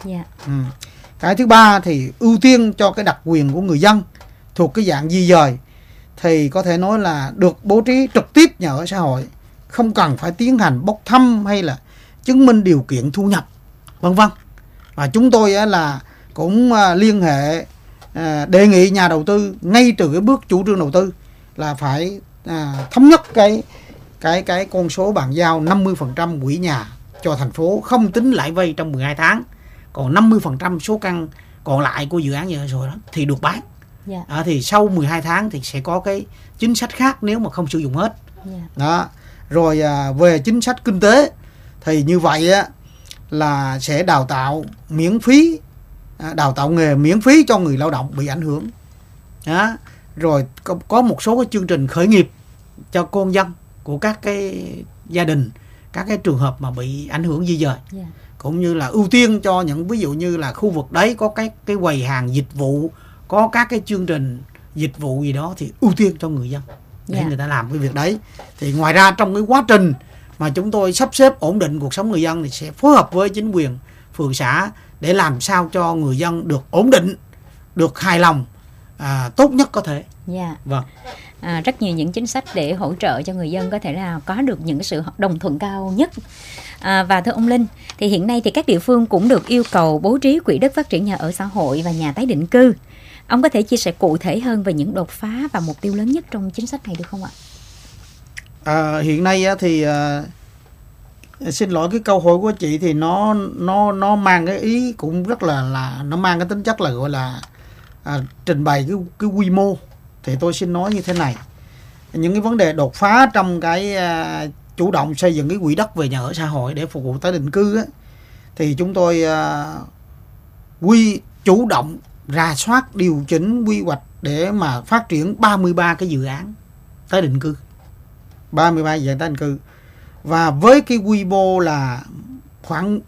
Cái thứ ba thì ưu tiên cho cái đặc quyền của người dân thuộc cái dạng di dời thì có thể nói là được bố trí trực tiếp nhà ở xã hội, không cần phải tiến hành bốc thăm hay là chứng minh điều kiện thu nhập vân vân. Và chúng tôi là cũng liên hệ đề nghị nhà đầu tư ngay từ cái bước chủ trương đầu tư là phải thống nhất cái con số bàn giao 50% quỹ nhà cho thành phố, không tính lãi vay trong 12 tháng. Còn 50% số căn còn lại của dự án nhà ở xã hội đó thì được bán. Thì sau 12 tháng thì sẽ có cái chính sách khác nếu mà không sử dụng hết. Đó. Rồi về chính sách kinh tế thì như vậy là sẽ đào tạo miễn phí, đào tạo nghề miễn phí cho người lao động bị ảnh hưởng. Đó. Rồi có một số cái chương trình khởi nghiệp cho con dân của các cái gia đình, các cái trường hợp mà bị ảnh hưởng di dời. Cũng như là ưu tiên cho những ví dụ như là khu vực đấy có cái quầy hàng dịch vụ, có các cái chương trình dịch vụ gì đó thì ưu tiên cho người dân để người ta làm cái việc đấy. Thì ngoài ra trong cái quá trình mà chúng tôi sắp xếp ổn định cuộc sống người dân thì sẽ phối hợp với chính quyền phường xã để làm sao cho người dân được ổn định, được hài lòng tốt nhất có thể. Vâng. Rất nhiều những chính sách để hỗ trợ cho người dân có thể là có được những sự đồng thuận cao nhất. Và thưa ông Linh, thì hiện nay thì các địa phương cũng được yêu cầu bố trí quỹ đất phát triển nhà ở xã hội và nhà tái định cư. Ông có thể chia sẻ cụ thể hơn về những đột phá và mục tiêu lớn nhất trong chính sách này được không ạ? Hiện nay thì xin lỗi, cái câu hỏi của chị thì nó mang cái ý cũng rất là nó mang cái tính chất là gọi là trình bày cái quy mô. Thì tôi xin nói như thế này, những cái vấn đề đột phá trong cái chủ động xây dựng cái quỹ đất về nhà ở xã hội để phục vụ tái định cư thì chúng tôi chủ động rà soát điều chỉnh quy hoạch để mà phát triển 33 cái dự án tái định cư, 33 dự án tái định cư, và với cái quy mô là khoảng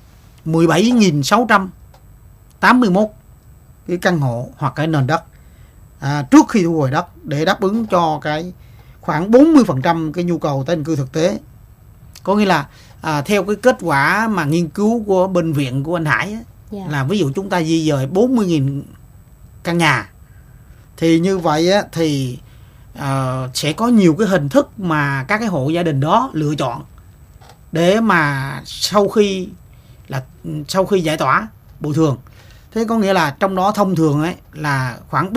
17.681 cái căn hộ hoặc cái nền đất trước khi thu hồi đất để đáp ứng cho cái khoảng 40% cái nhu cầu tái định cư thực tế. Có nghĩa là theo cái kết quả mà nghiên cứu của bệnh viện của anh Hải là ví dụ chúng ta di dời 40.000 căn nhà thì như vậy thì sẽ có nhiều cái hình thức mà các cái hộ gia đình đó lựa chọn để mà sau khi giải tỏa bồi thường. Thế có nghĩa là trong đó thông thường là khoảng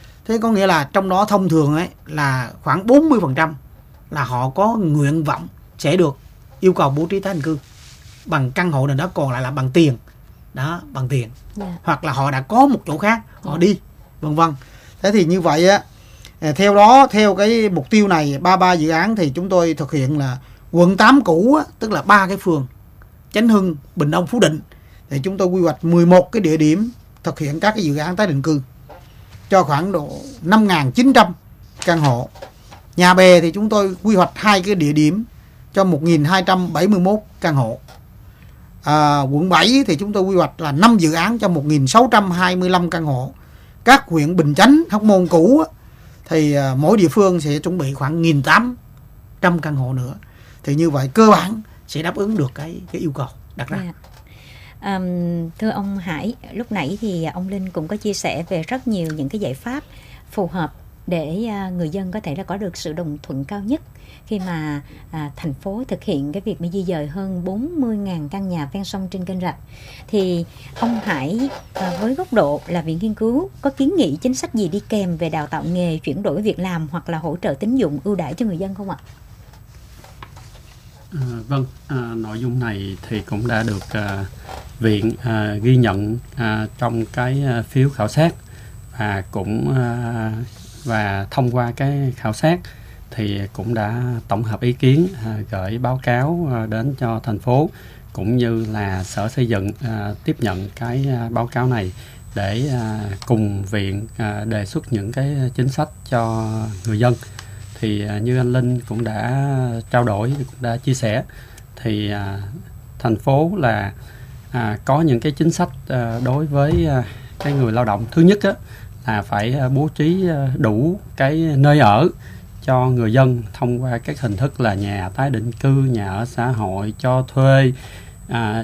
40% là họ có nguyện vọng sẽ được yêu cầu bố trí tái định cư bằng căn hộ nền đất, còn lại là bằng tiền. Đó, bằng tiền. Hoặc là họ đã có một chỗ khác họ đi, vân vân. Thế thì như vậy theo cái mục tiêu này 33 dự án thì chúng tôi thực hiện là quận 8 cũ tức là 3 cái phường Chánh Hưng, Bình Đông, Phú Định thì chúng tôi quy hoạch 11 cái địa điểm thực hiện các cái dự án tái định cư cho khoảng độ 5.900 căn hộ. Nhà Bè thì chúng tôi quy hoạch 2 cái địa điểm cho 1.271 căn hộ. Quận 7 thì chúng tôi quy hoạch là 5 dự án cho 1.625 căn hộ. Các huyện Bình Chánh, Hóc Môn cũ thì mỗi địa phương sẽ chuẩn bị khoảng 1.800 căn hộ nữa. Thì như vậy cơ bản sẽ đáp ứng được cái yêu cầu đặt ra. Thưa ông Hải, lúc nãy thì ông Linh cũng có chia sẻ về rất nhiều những cái giải pháp phù hợp để người dân có thể là có được sự đồng thuận cao nhất khi mà thành phố thực hiện cái việc mà di dời hơn 40.000 căn nhà ven sông trên kênh rạch. Thì ông Hải với góc độ là viện nghiên cứu có kiến nghị chính sách gì đi kèm về đào tạo nghề, chuyển đổi việc làm hoặc là hỗ trợ tín dụng ưu đãi cho người dân không ạ? Vâng, nội dung này thì cũng đã được viện ghi nhận trong cái phiếu khảo sát và thông qua cái khảo sát thì cũng đã tổng hợp ý kiến gửi báo cáo đến cho thành phố cũng như là Sở Xây dựng tiếp nhận cái báo cáo này để cùng viện đề xuất những cái chính sách cho người dân. Thì như anh Linh cũng đã trao đổi, cũng đã chia sẻ thì thành phố là có những cái chính sách đối với cái người lao động. Thứ nhất là phải bố trí đủ cái nơi ở cho người dân thông qua các hình thức là nhà tái định cư, nhà ở xã hội, cho thuê,